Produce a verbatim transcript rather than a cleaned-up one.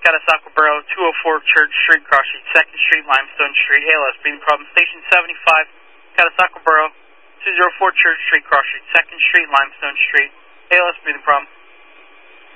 Catasauqua Borough, two oh four Church Street, Cross Street, second Street, Limestone Street, A L S breathing problem. Station seventy-five, Catasauqua Borough, two oh four Church Street, Cross Street, second Street, Limestone Street, A L S breathing problem.